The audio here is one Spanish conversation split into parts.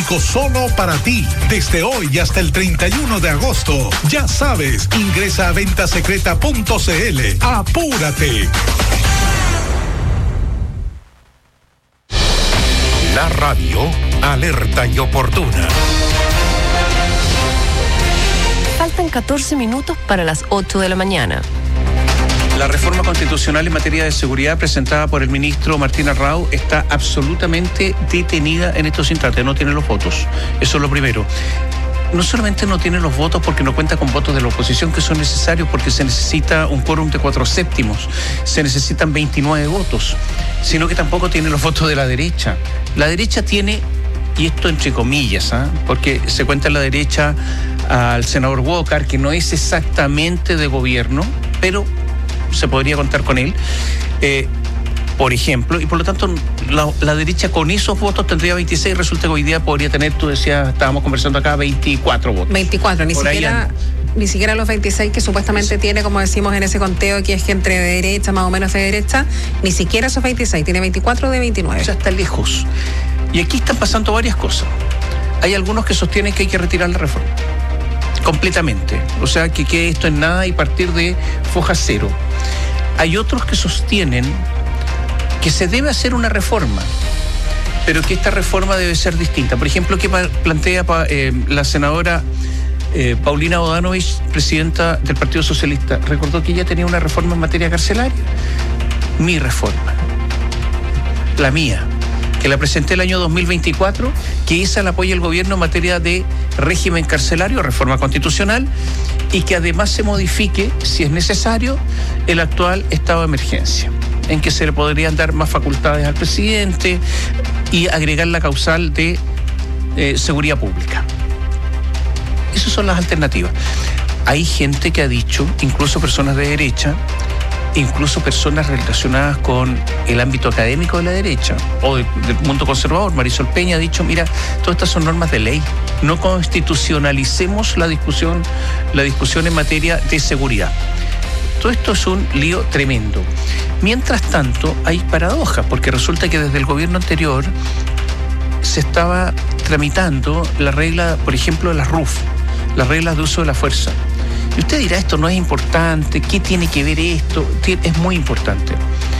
único solo para ti. Desde hoy hasta el 31 de agosto. Ya sabes, ingresa a ventasecreta.cl. ¡Apúrate! La radio alerta y oportuna. Faltan 14 minutos para las 8 de la mañana. La reforma constitucional en materia de seguridad presentada por el ministro Martín Arrau está absolutamente detenida en estos instantes. No tiene los votos. Eso es lo primero. No solamente no tiene los votos porque no cuenta con votos de la oposición que son necesarios, porque se necesita un quórum de 4/7, se necesitan 29 votos, sino que tampoco tiene los votos de la derecha. La derecha tiene, y esto entre comillas, porque se cuenta en la derecha al senador Walker, que no es exactamente de gobierno, pero se podría contar con él, por ejemplo, y por lo tanto la derecha con esos votos tendría 26, resulta que hoy día podría tener, tú decías, estábamos conversando acá, 24 votos. 24, ni siquiera los 26 que supuestamente tiene, como decimos en ese conteo, que es gente de derecha, más o menos de derecha, ni siquiera esos 26, tiene 24 de 29. O sea, está lejos. Y aquí están pasando varias cosas. Hay algunos que sostienen que hay que retirar la reforma completamente, o sea, que quede esto en nada y partir de foja cero. Hay otros que sostienen que se debe hacer una reforma, pero que esta reforma debe ser distinta. Por ejemplo, que plantea la senadora Paulina Bodanovich, presidenta del Partido Socialista, recordó que ella tenía una reforma en materia carcelaria. Mi reforma, la mía, que la presenté el año 2024, que esa la apoya el gobierno en materia de régimen carcelario, reforma constitucional, y que además se modifique, si es necesario, el actual estado de emergencia, en que se le podrían dar más facultades al presidente y agregar la causal de seguridad pública. Esas son las alternativas. Hay gente que ha dicho, incluso personas de derecha, incluso personas relacionadas con el ámbito académico de la derecha o del mundo conservador, Marisol Peña ha dicho, mira, todas estas son normas de ley, no constitucionalicemos la discusión en materia de seguridad. Todo esto es un lío tremendo. Mientras tanto, hay paradojas, porque resulta que desde el gobierno anterior se estaba tramitando la regla, por ejemplo, de las RUF, las reglas de uso de la fuerza. Y usted dirá, esto no es importante, ¿qué tiene que ver esto? Es muy importante.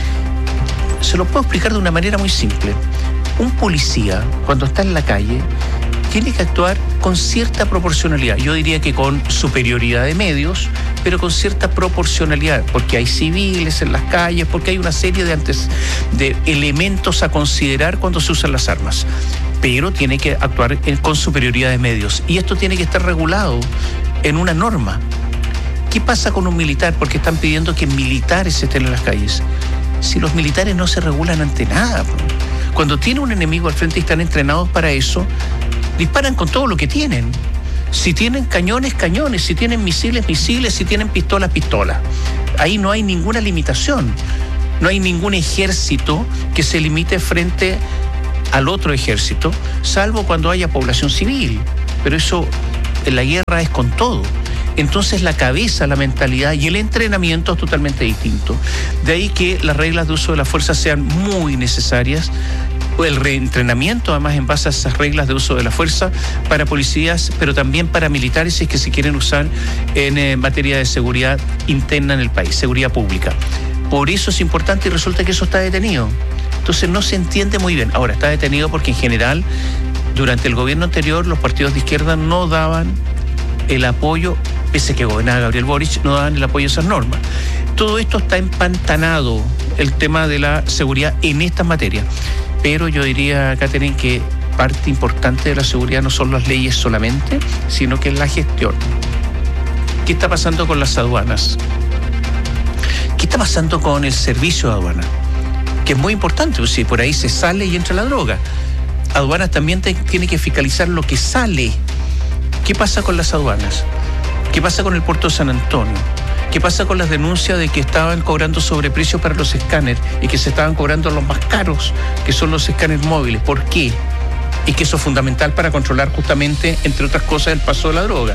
Se lo puedo explicar de una manera muy simple. Un policía, cuando está en la calle, tiene que actuar con cierta proporcionalidad. Yo diría que con superioridad de medios, pero con cierta proporcionalidad, porque hay civiles en las calles, porque hay una serie de elementos a considerar cuando se usan las armas. Pero tiene que actuar con superioridad de medios. Y esto tiene que estar regulado en una norma. ¿Qué pasa con un militar? Porque están pidiendo que militares estén en las calles. Si los militares no se regulan ante nada, cuando tiene un enemigo al frente y están entrenados para eso, disparan con todo lo que tienen. Si tienen cañones, cañones. Si tienen misiles, misiles. Si tienen pistolas, pistolas. Ahí no hay ninguna limitación. No hay ningún ejército que se limite frente al otro ejército, salvo cuando haya población civil. Pero eso, en la guerra es con todo. Entonces la cabeza, la mentalidad y el entrenamiento es totalmente distinto. De ahí que las reglas de uso de la fuerza sean muy necesarias. El reentrenamiento, además, en base a esas reglas de uso de la fuerza para policías, pero también para militares, si es que se quieren usar en materia de seguridad interna en el país, seguridad pública. Por eso es importante y resulta que eso está detenido. Entonces no se entiende muy bien. Ahora, está detenido porque en general, durante el gobierno anterior, los partidos de izquierda no daban el apoyo, pese a que gobernaba Gabriel Boric, no daban el apoyo a esas normas. Todo esto está empantanado, el tema de la seguridad en estas materias. Pero yo diría, Catherine, que parte importante de la seguridad no son las leyes solamente, sino que es la gestión. ¿Qué está pasando con las aduanas? ¿Qué está pasando con el servicio de aduana? Que es muy importante, pues si por ahí se sale y entra la droga. Aduanas también tiene que fiscalizar lo que sale. ¿Qué pasa con las aduanas? ¿Qué pasa con el puerto de San Antonio? ¿Qué pasa con las denuncias de que estaban cobrando sobreprecios para los escáneres y que se estaban cobrando los más caros, que son los escáneres móviles? ¿Por qué? Y que eso es fundamental para controlar justamente, entre otras cosas, el paso de la droga.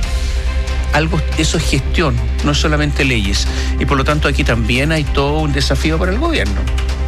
Eso es gestión, no solamente leyes. Y por lo tanto aquí también hay todo un desafío para el gobierno.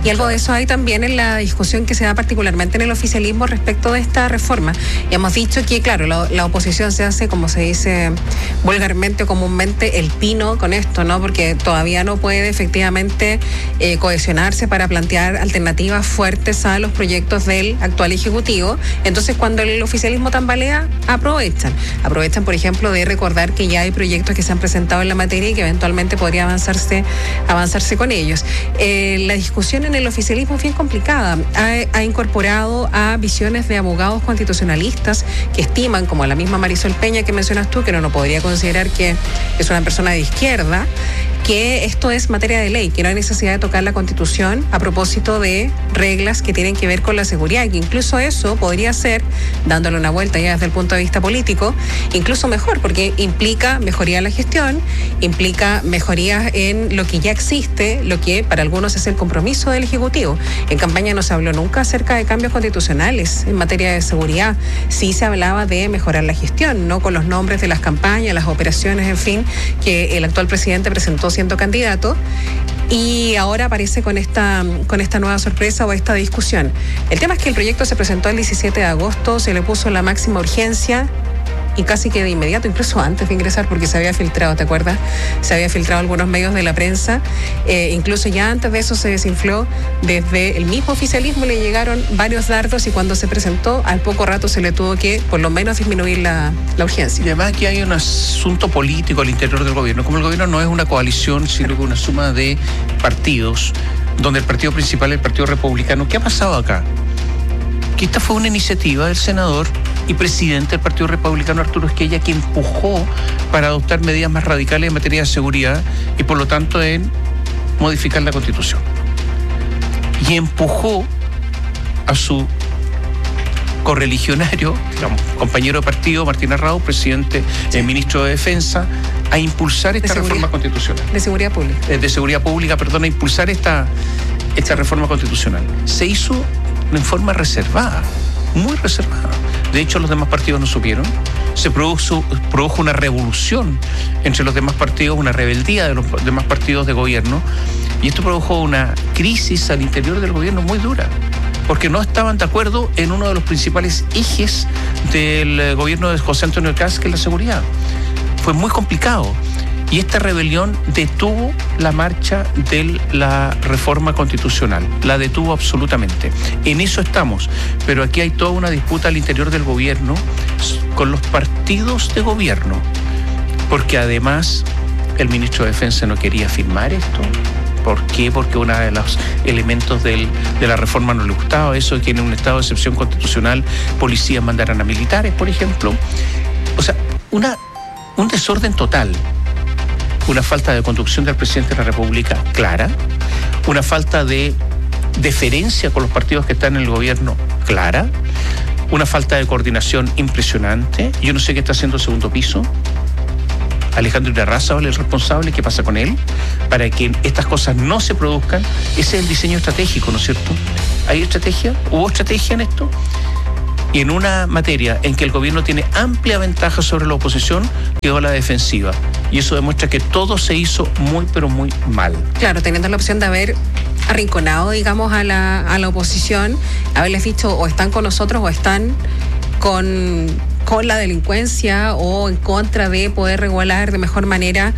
Y algo de eso hay también en la discusión que se da particularmente en el oficialismo respecto de esta reforma. Y hemos dicho que, claro, la oposición se hace, como se dice vulgarmente o comúnmente, el pino con esto, ¿no? Porque todavía no puede efectivamente cohesionarse para plantear alternativas fuertes a los proyectos del actual Ejecutivo. Entonces, cuando el oficialismo tambalea, aprovechan, por ejemplo, de recordar que ya hay proyectos que se han presentado en la materia y que eventualmente podría avanzarse con ellos. La discusión en el oficialismo es bien complicada. Ha incorporado a visiones de abogados constitucionalistas que estiman, como la misma Marisol Peña que mencionas tú, que no podría considerar que es una persona de izquierda, que esto es materia de ley, que no hay necesidad de tocar la Constitución a propósito de reglas que tienen que ver con la seguridad, y que incluso eso podría ser, dándole una vuelta ya desde el punto de vista político, incluso mejor, porque implica mejoría en la gestión, implica mejorías en lo que ya existe, lo que para algunos es el compromiso del Ejecutivo. En campaña no se habló nunca acerca de cambios constitucionales en materia de seguridad. Sí se hablaba de mejorar la gestión, no con los nombres de las campañas, las operaciones, en fin, que el actual presidente presentó siendo candidato, y ahora aparece con esta nueva sorpresa o esta discusión. El tema es que el proyecto se presentó el 17 de agosto, se le puso la máxima urgencia y casi que de inmediato, incluso antes de ingresar, porque se había filtrado, ¿te acuerdas? Se había filtrado algunos medios de la prensa, incluso ya antes de eso se desinfló. Desde el mismo oficialismo le llegaron varios dardos, y cuando se presentó, al poco rato se le tuvo que, por lo menos, disminuir la urgencia. Y además aquí hay un asunto político al interior del gobierno. Como el gobierno no es una coalición, sino que una suma de partidos, donde el partido principal es el Partido Republicano. ¿Qué ha pasado acá? Que esta fue una iniciativa del senador y presidente del Partido Republicano, Arturo Esquella, que empujó para adoptar medidas más radicales en materia de seguridad y por lo tanto en modificar la Constitución. Y empujó a su correligionario, digamos, compañero de partido, Martín Arrau, presidente, ministro de Defensa, a impulsar esta reforma constitucional. De seguridad pública. De seguridad pública, perdón, a impulsar esta reforma constitucional. Se hizo en forma reservada, muy reservada. De hecho, los demás partidos no supieron. Se produjo una revolución entre los demás partidos, una rebeldía de los demás partidos de gobierno, y esto produjo una crisis al interior del gobierno muy dura, porque no estaban de acuerdo en uno de los principales ejes del gobierno de José Antonio Kast, que es la seguridad. Fue muy complicado. Y esta rebelión detuvo la marcha de la reforma constitucional, la detuvo absolutamente. En eso estamos, pero aquí hay toda una disputa al interior del gobierno con los partidos de gobierno, porque además el ministro de Defensa no quería firmar esto. ¿Por qué? Porque uno de los elementos de la reforma no le gustaba, eso de que en un estado de excepción constitucional policías mandaran a militares, por ejemplo. O sea, un desorden total. Una falta de conducción del presidente de la República clara, una falta de deferencia con los partidos que están en el gobierno clara, una falta de coordinación impresionante. Yo no sé qué está haciendo el segundo piso. Alejandro Irarrázaval, el responsable, ¿qué pasa con él? Para que estas cosas no se produzcan. Ese es el diseño estratégico, ¿no es cierto? ¿Hay estrategia? ¿Hubo estrategia en esto? Y en una materia en que el gobierno tiene amplia ventaja sobre la oposición, quedó a la defensiva. Y eso demuestra que todo se hizo muy, pero muy mal. Claro, teniendo la opción de haber arrinconado, digamos, a la oposición, haberles dicho o están con nosotros o están con la delincuencia, o en contra de poder regular de mejor manera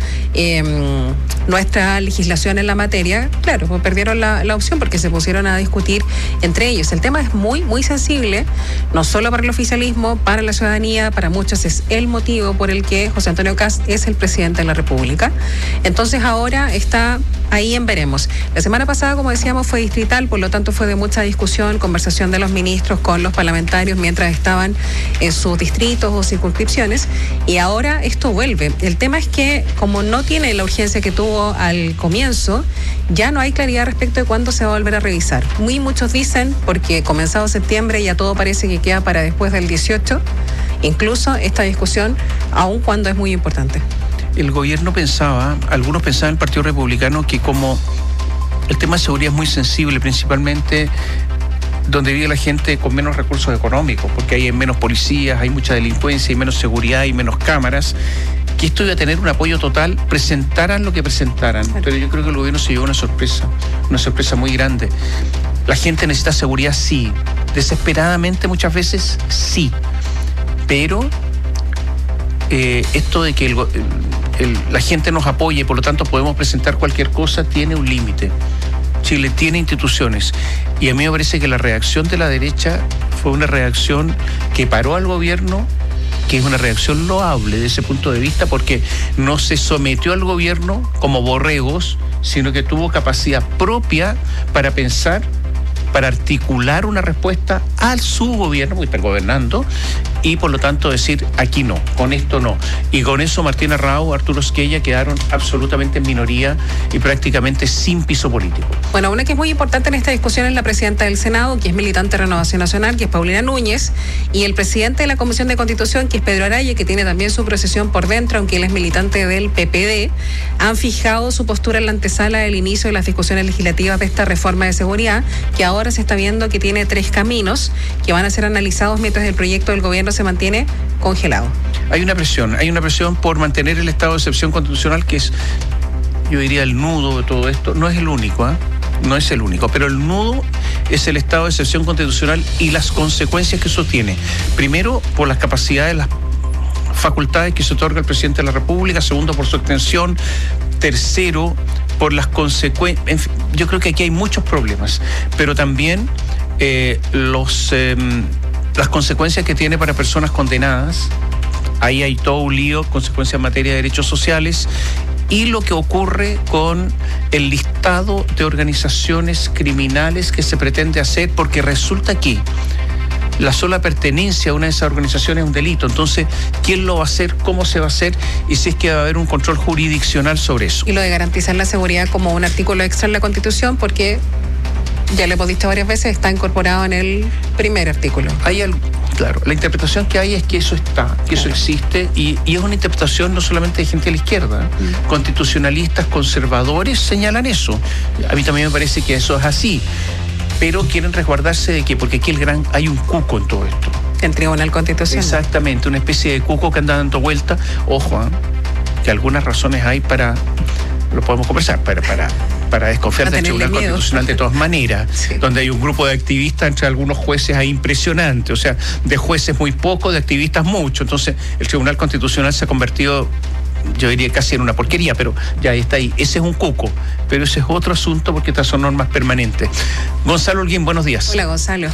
nuestra legislación en la materia. Claro, pues perdieron la opción porque se pusieron a discutir entre ellos. El tema es muy, muy sensible, no solo para el oficialismo, para la ciudadanía, para muchos es el motivo por el que José Antonio Kast es el presidente de la República. Entonces ahora está ahí en veremos. La semana pasada, como decíamos, fue distrital, por lo tanto fue de mucha discusión, conversación de los ministros con los parlamentarios mientras estaban en sus distritos o circunscripciones, y ahora esto vuelve. El tema es que, como no tiene la urgencia que tuvo al comienzo, ya no hay claridad respecto de cuándo se va a volver a revisar. Muchos dicen, porque comenzado septiembre ya todo parece que queda para después del 18, incluso esta discusión, aun cuando es muy importante. El gobierno algunos pensaban en el Partido Republicano, que como el tema de seguridad es muy sensible, principalmente donde vive la gente con menos recursos económicos, porque hay menos policías, hay mucha delincuencia, hay menos seguridad, hay menos cámaras, que esto iba a tener un apoyo total, presentaran lo que presentaran. Claro. Pero yo creo que el gobierno se llevó una sorpresa muy grande. La gente necesita seguridad, sí. Desesperadamente muchas veces, sí. Pero esto de que la gente nos apoye y por lo tanto podemos presentar cualquier cosa tiene un límite. Chile tiene instituciones y a mí me parece que la reacción de la derecha fue una reacción que paró al gobierno, que es una reacción loable desde ese punto de vista, porque no se sometió al gobierno como borregos, sino que tuvo capacidad propia para pensar, para articular una respuesta a su gobierno, porque está gobernando, y por lo tanto decir, aquí no, con esto no. Y con eso Martín Arrau, Arturo Esquella quedaron absolutamente en minoría y prácticamente sin piso político. Bueno, una que es muy importante en esta discusión es la presidenta del Senado, que es militante de Renovación Nacional, que es Paulina Núñez, y el presidente de la Comisión de Constitución, que es Pedro Araya, que tiene también su procesión por dentro, aunque él es militante del PPD, han fijado su postura en la antesala del inicio de las discusiones legislativas de esta reforma de seguridad, que ahora se está viendo que tiene 3 caminos que van a ser analizados mientras el proyecto del gobierno se mantiene congelado. Hay una presión por mantener el estado de excepción constitucional, que es, yo diría, el nudo de todo esto. No es el único, no es el único, pero el nudo es el estado de excepción constitucional y las consecuencias que eso tiene. Primero, por las capacidades, las facultades que se otorga el presidente de la República. Segundo, por su extensión. Tercero, por las consecuencias. Yo creo que aquí hay muchos problemas, pero también las consecuencias que tiene para personas condenadas. Ahí hay todo un lío, consecuencias en materia de derechos sociales, y lo que ocurre con el listado de organizaciones criminales que se pretende hacer, porque resulta que la sola pertenencia a una de esas organizaciones es un delito. Entonces, ¿quién lo va a hacer? ¿Cómo se va a hacer? Y si es que va a haber un control jurisdiccional sobre eso. Y lo de garantizar la seguridad como un artículo extra en la Constitución, porque ya lo hemos dicho varias veces, está incorporado en el primer artículo. Claro, la interpretación que hay es que eso está, que eso existe, y es una interpretación no solamente de gente de la izquierda. Constitucionalistas, conservadores señalan eso. A mí también me parece que eso es así. Pero quieren resguardarse de que, porque aquí hay un cuco en todo esto. El Tribunal Constitucional. Exactamente, una especie de cuco que anda dando vuelta. Ojo, que algunas razones hay lo podemos conversar, para desconfiar del Tribunal Constitucional de todas maneras, sí. Donde hay un grupo de activistas entre algunos jueces ahí impresionante, o sea, de jueces muy poco, de activistas mucho. Entonces, el Tribunal Constitucional se ha convertido, yo diría, casi en una porquería, pero ya está ahí. Ese es un cuco, pero ese es otro asunto, porque estas son normas permanentes. Gonzalo Holguín, buenos días. Hola, Gonzalo.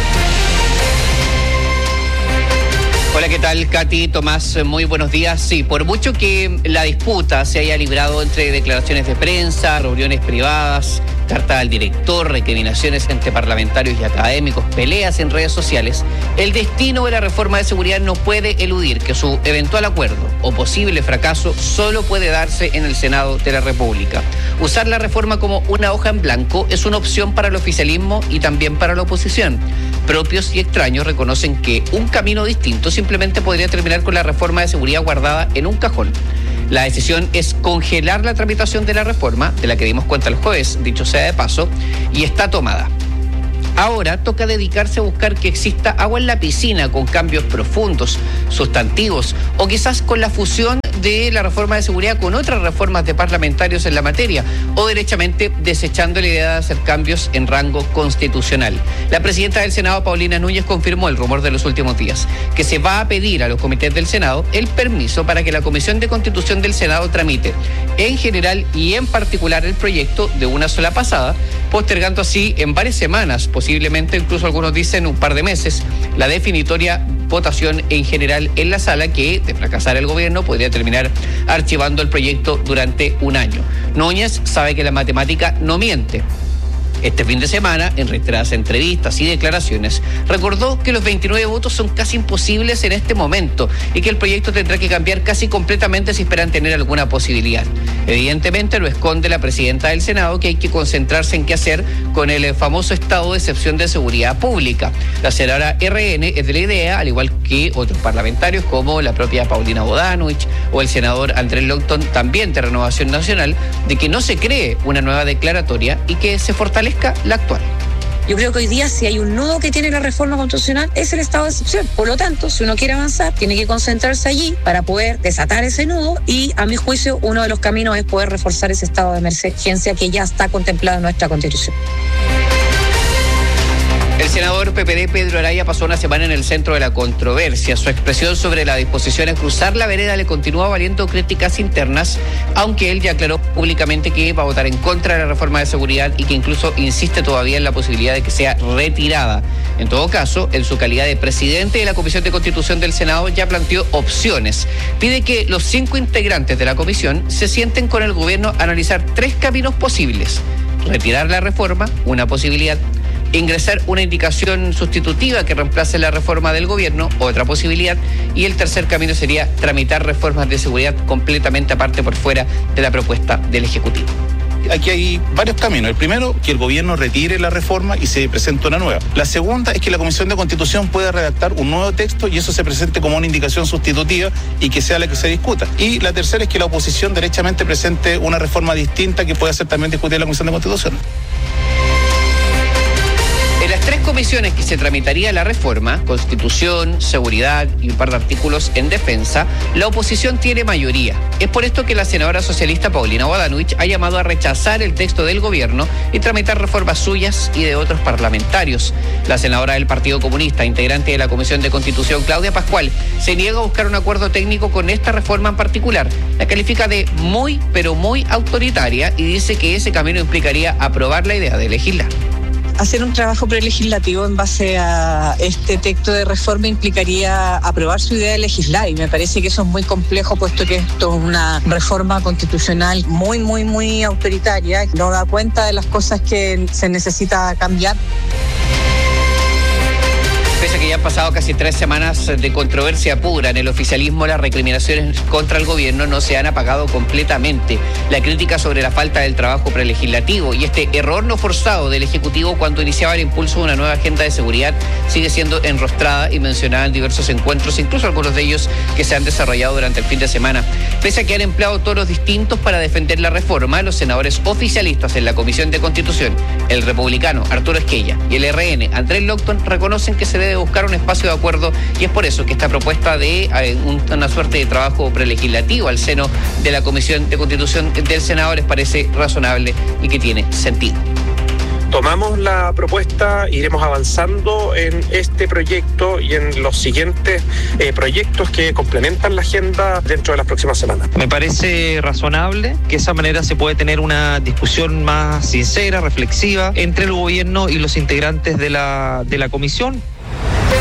Hola, ¿qué tal, Katy? Tomás, muy buenos días. Sí, por mucho que la disputa se haya librado entre declaraciones de prensa, reuniones privadas, carta al director, recriminaciones entre parlamentarios y académicos, peleas en redes sociales, el destino de la reforma de seguridad no puede eludir que su eventual acuerdo o posible fracaso solo puede darse en el Senado de la República. Usar la reforma como una hoja en blanco es una opción para el oficialismo y también para la oposición. Propios y extraños reconocen que un camino distinto simplemente podría terminar con la reforma de seguridad guardada en un cajón. La decisión es congelar la tramitación de la reforma, de la que dimos cuenta el jueves, dicho sea de paso, y está tomada. Ahora toca dedicarse a buscar que exista agua en la piscina con cambios profundos, sustantivos, o quizás con la fusión de la reforma de seguridad con otras reformas de parlamentarios en la materia, o derechamente desechando la idea de hacer cambios en rango constitucional. La presidenta del Senado, Paulina Núñez, confirmó el rumor de los últimos días, que se va a pedir a los comités del Senado el permiso para que la Comisión de Constitución del Senado tramite en general y en particular el proyecto de una sola pasada, postergando así en varias semanas, posiblemente incluso algunos dicen un par de meses, la definitoria votación en general en la sala, que, de fracasar el gobierno, podría terminar archivando el proyecto durante un año. Núñez sabe que la matemática no miente. Este fin de semana, en reiteradas entrevistas y declaraciones, recordó que los 29 votos son casi imposibles en este momento y que el proyecto tendrá que cambiar casi completamente si esperan tener alguna posibilidad. Evidentemente lo esconde la presidenta del Senado, que hay que concentrarse en qué hacer con el famoso estado de excepción de seguridad pública. La senadora RN es de la idea, al igual que otros parlamentarios como la propia Paulina Bodanovich o el senador Andrés Longton, también de Renovación Nacional, de que no se cree una nueva declaratoria y que se fortalezca la actual. Yo creo que hoy día si hay un nudo que tiene la reforma constitucional es el estado de excepción. Por lo tanto, si uno quiere avanzar, tiene que concentrarse allí para poder desatar ese nudo y, a mi juicio, uno de los caminos es poder reforzar ese estado de emergencia que ya está contemplado en nuestra Constitución. El senador PPD Pedro Araya pasó una semana en el centro de la controversia. Su expresión sobre la disposición a cruzar la vereda le continúa valiendo críticas internas, aunque él ya aclaró públicamente que va a votar en contra de la reforma de seguridad y que incluso insiste todavía en la posibilidad de que sea retirada. En todo caso, en su calidad de presidente de la Comisión de Constitución del Senado, ya planteó opciones. Pide que los 5 integrantes de la comisión se sienten con el gobierno a analizar 3 caminos posibles: retirar la reforma, una posibilidad; ingresar una indicación sustitutiva que reemplace la reforma del gobierno, otra posibilidad; y el tercer camino sería tramitar reformas de seguridad completamente aparte, por fuera de la propuesta del Ejecutivo. Aquí hay varios caminos. El primero, que el gobierno retire la reforma y se presente una nueva. La segunda es que la Comisión de Constitución pueda redactar un nuevo texto y eso se presente como una indicación sustitutiva y que sea la que se discuta. Y la tercera es que la oposición derechamente presente una reforma distinta que pueda ser también discutida en la Comisión de Constitución. En las 3 comisiones que se tramitaría la reforma, Constitución, Seguridad y un par de artículos en defensa, la oposición tiene mayoría. Es por esto que la senadora socialista Paulina Bodanovich ha llamado a rechazar el texto del gobierno y tramitar reformas suyas y de otros parlamentarios. La senadora del Partido Comunista, integrante de la Comisión de Constitución, Claudia Pascual, se niega a buscar un acuerdo técnico con esta reforma en particular. La califica de muy, pero muy autoritaria y dice que ese camino implicaría aprobar la idea de legislar. Hacer un trabajo prelegislativo en base a este texto de reforma implicaría aprobar su idea de legislar, y me parece que eso es muy complejo, puesto que esto es una reforma constitucional muy autoritaria, no da cuenta de las cosas que se necesita cambiar. Pese a que ya han pasado casi 3 semanas de controversia pura en el oficialismo, las recriminaciones contra el gobierno no se han apagado completamente. La crítica sobre la falta del trabajo prelegislativo y este error no forzado del Ejecutivo cuando iniciaba el impulso de una nueva agenda de seguridad sigue siendo enrostrada y mencionada en diversos encuentros, incluso algunos de ellos que se han desarrollado durante el fin de semana. Pese a que han empleado tonos distintos para defender la reforma, los senadores oficialistas en la Comisión de Constitución, el republicano Arturo Esquella y el RN Andrés Locton, reconocen que se debe buscar un espacio de acuerdo, y es por eso que esta propuesta de una suerte de trabajo prelegislativo al seno de la Comisión de Constitución del Senado les parece razonable y que tiene sentido. Tomamos la propuesta, iremos avanzando en este proyecto y en los siguientes proyectos que complementan la agenda dentro de las próximas semanas. Me parece razonable que de esa manera se puede tener una discusión más sincera, reflexiva, entre el gobierno y los integrantes de la comisión.